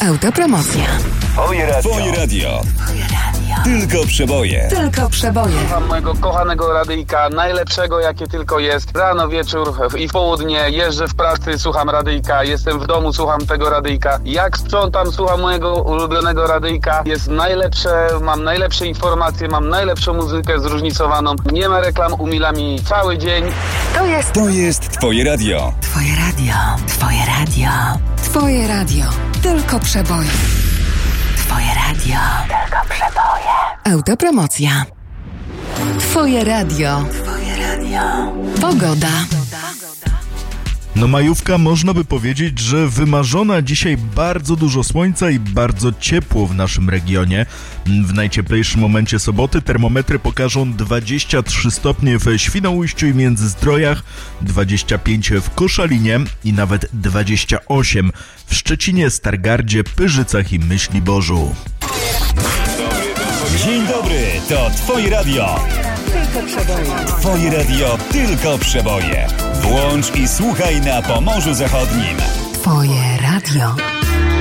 Autopromocja. Twoje radio. Tylko przeboje. Tylko przeboje. Słucham mojego kochanego radyjka, najlepszego jakie tylko jest. Rano, wieczór i w południe jeżdżę w pracy, słucham radyjka. Jestem w domu, słucham tego radyjka. Jak sprzątam, słucham mojego ulubionego radyjka. Jest najlepsze, mam najlepsze informacje, mam najlepszą muzykę zróżnicowaną. Nie ma reklam, umila mi cały dzień. To jest Twoje radio. Twoje radio. Twoje radio. Twoje radio. Tylko przeboje. Twoje radio. Tylko przeboje. Autopromocja. Twoje radio. Twoje radio. Pogoda. No majówka, można by powiedzieć, że wymarzona. Dzisiaj bardzo dużo słońca i bardzo ciepło w naszym regionie. W najcieplejszym momencie soboty termometry pokażą 23 stopnie w Świnoujściu i Międzyzdrojach, 25 w Koszalinie i nawet 28 w Szczecinie, Stargardzie, Pyrzycach i Myśliborzu. Dzień dobry, to Twoje radio. Tylko przeboje. Twoje radio, tylko przeboje. Włącz i słuchaj na Pomorzu Zachodnim. Twoje radio.